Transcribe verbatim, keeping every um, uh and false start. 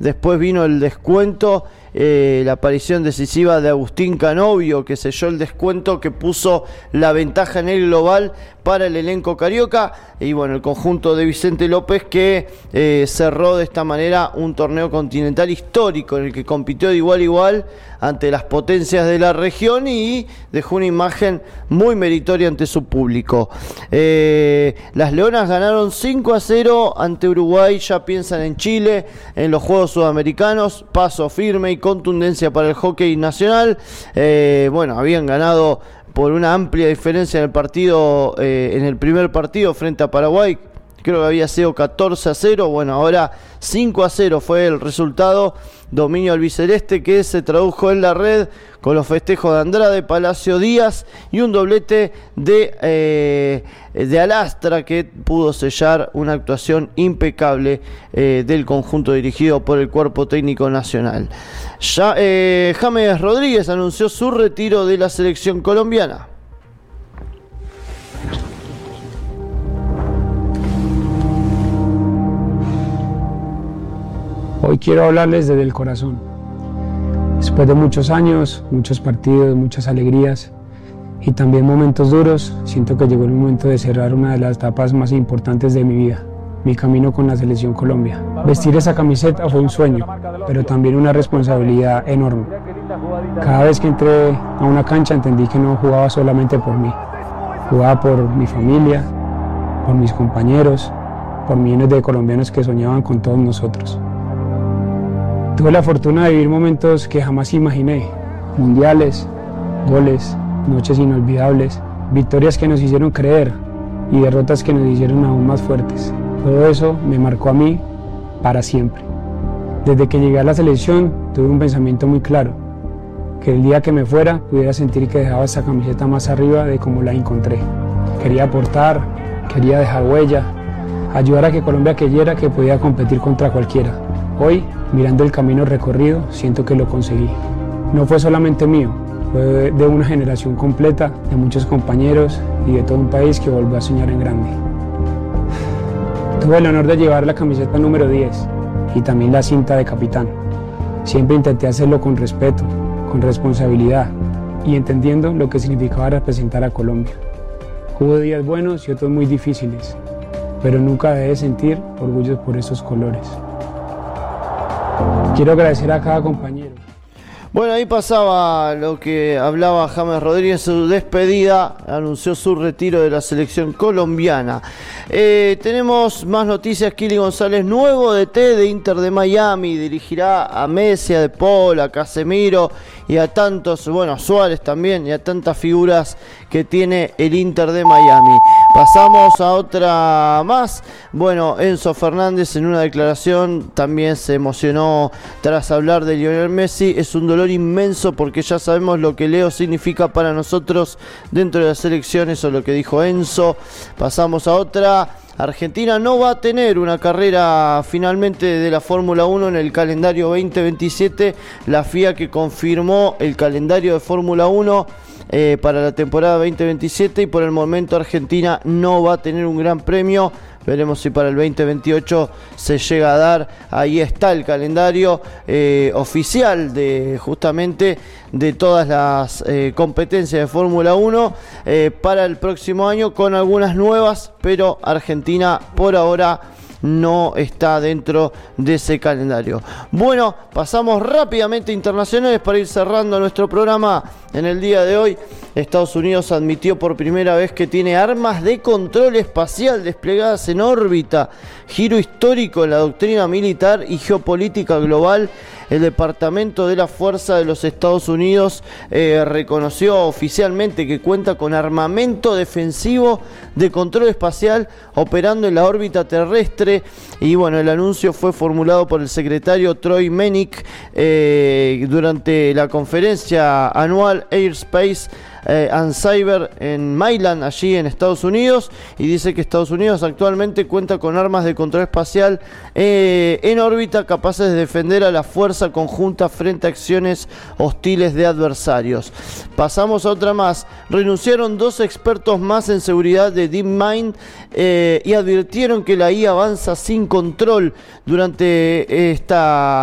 después vino el descuento, eh, la aparición decisiva de Agustín Canovio, que selló el descuento que puso la ventaja en el global para el elenco carioca, y bueno, el conjunto de Vicente López que eh, cerró de esta manera un torneo continental histórico en el que compitió de igual a igual ante las potencias de la región y dejó una imagen muy meritoria ante su público. Eh, las Leonas ganaron cinco a cero ante Uruguay, ya piensan en Chile, en los Juegos Sudamericanos, paso firme y contundencia para el hockey nacional. Eh, bueno, habían ganado por una amplia diferencia en el partido, eh, en el primer partido frente a Paraguay, creo que había sido catorce a cero, bueno, ahora cinco a cero fue el resultado, dominio albiceleste que se tradujo en la red con los festejos de Andrade, Palacio Díaz y un doblete de, eh, de Alastra, que pudo sellar una actuación impecable eh, del conjunto dirigido por el Cuerpo Técnico Nacional. Ya, eh, James Rodríguez anunció su retiro de la selección colombiana. Hoy quiero hablarles desde el corazón. Después de muchos años, muchos partidos, muchas alegrías y también momentos duros, siento que llegó el momento de cerrar una de las etapas más importantes de mi vida, mi camino con la Selección Colombia. Vestir esa camiseta fue un sueño, pero también una responsabilidad enorme. Cada vez que entré a una cancha entendí que no jugaba solamente por mí, jugaba por mi familia, por mis compañeros, por millones de colombianos que soñaban con todos nosotros. Tuve la fortuna de vivir momentos que jamás imaginé, mundiales, goles, noches inolvidables, victorias que nos hicieron creer y derrotas que nos hicieron aún más fuertes. Todo eso me marcó a mí para siempre. Desde que llegué a la selección tuve un pensamiento muy claro, que el día que me fuera pudiera sentir que dejaba esa camiseta más arriba de como la encontré. Quería aportar, quería dejar huella, ayudar a que Colombia creyera que podía competir contra cualquiera. Hoy, mirando el camino recorrido, siento que lo conseguí. No fue solamente mío, fue de una generación completa, de muchos compañeros y de todo un país que volvió a soñar en grande. Tuve el honor de llevar la camiseta número diez y también la cinta de capitán. Siempre intenté hacerlo con respeto, con responsabilidad y entendiendo lo que significaba representar a Colombia. Hubo días buenos y otros muy difíciles, pero nunca dejé de sentir orgullo por esos colores. Quiero agradecer a cada compañero. Bueno, ahí pasaba lo que hablaba James Rodríguez, su despedida, anunció su retiro de la selección colombiana. Eh, tenemos más noticias. Kili González, nuevo D T de Inter de Miami, dirigirá a Messi, a De Paul, a Casemiro y a tantos, bueno, a Suárez también, y a tantas figuras que tiene el Inter de Miami. Pasamos a otra más. Bueno, Enzo Fernández en una declaración también se emocionó tras hablar de Lionel Messi. Es un dolor inmenso porque ya sabemos lo que Leo significa para nosotros dentro de las selecciones, o lo que dijo Enzo. Pasamos a otra. Argentina no va a tener una carrera finalmente de la Fórmula uno en el calendario veinte veintisiete. La F I A que confirmó el calendario de Fórmula uno eh, para la temporada veinte veintisiete, y por el momento Argentina no va a tener un gran premio. Veremos si para el veinte veintiocho se llega a dar. Ahí está el calendario eh, oficial de justamente de todas las eh, competencias de Fórmula uno eh, para el próximo año, con algunas nuevas, pero Argentina por ahora no está dentro de ese calendario. Bueno, pasamos rápidamente a internacionales para ir cerrando nuestro programa en el día de hoy. Estados Unidos admitió por primera vez que tiene armas de control espacial desplegadas en órbita. Giro histórico en la doctrina militar y geopolítica global. El Departamento de la Fuerza de los Estados Unidos eh, reconoció oficialmente que cuenta con armamento defensivo de control espacial operando en la órbita terrestre. Y bueno, el anuncio fue formulado por el secretario Troy Mennick eh, durante la conferencia anual Airspace Eh, and Cyber en Maryland, allí en Estados Unidos, y dice que Estados Unidos actualmente cuenta con armas de control espacial eh, en órbita capaces de defender a la fuerza conjunta frente a acciones hostiles de adversarios. Pasamos a otra más. Renunciaron dos expertos más en seguridad de DeepMind eh, y advirtieron que la I A avanza sin control durante esta